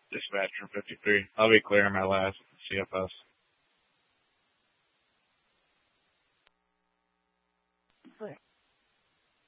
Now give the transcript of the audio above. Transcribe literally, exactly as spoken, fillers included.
Dispatcher fifty-three. I'll be clearing my last C F S.